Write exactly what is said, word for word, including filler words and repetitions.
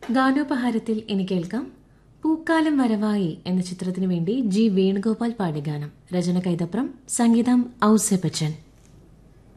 ഗാനോപഹാരത്തിൽ ഇനി കേൾക്കാം പൂക്കാലം വരവായി എന്ന ചിത്രത്തിനു വേണ്ടി ജി വേണുഗോപാൽ പാടിയ ഗാനം. രചന കൈതപ്രം, സംഗീതം ഔസേ ബച്ചൻ.